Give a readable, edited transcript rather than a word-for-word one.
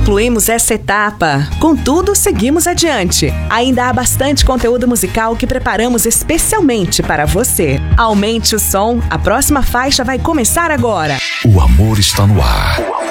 Concluímos essa etapa. Contudo, seguimos adiante. Ainda há bastante conteúdo musical que preparamos especialmente para você. Aumente o som, a próxima faixa vai começar agora. O amor está no ar.